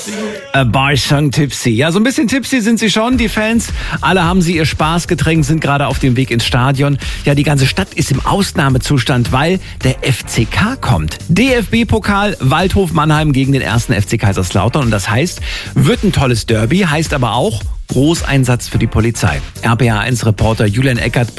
A Bar Song Tipsy. Ja, so ein bisschen tipsy sind sie schon, die Fans. Alle haben sie ihr Spaßgetränk, sind gerade auf dem Weg ins Stadion. Ja, die ganze Stadt ist im Ausnahmezustand, weil der FCK kommt. DFB-Pokal Waldhof Mannheim gegen den 1. FC Kaiserslautern. Und das heißt, wird ein tolles Derby, heißt aber auch Großeinsatz für die Polizei. RPA1-Reporter Julian Eckert